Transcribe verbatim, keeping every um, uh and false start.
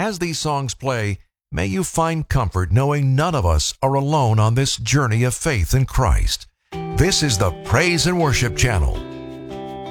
as these songs play, may you find comfort knowing none of us are alone on this journey of faith in Christ. This is the Praise and Worship Channel.